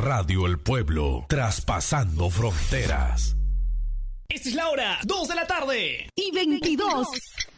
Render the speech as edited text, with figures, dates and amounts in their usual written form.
Radio El Pueblo, traspasando fronteras. Esta es la hora, 2 de la tarde. Y 22.